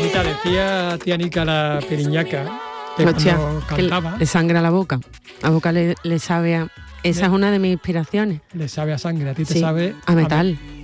Anita, decía tía Nica la Piriñaca, que Hostia, cuando que cantaba le sangra la boca. La boca le sabe a... Esa es una de mis inspiraciones. le sabe a sangre, a ti te Sí, sabe a metal.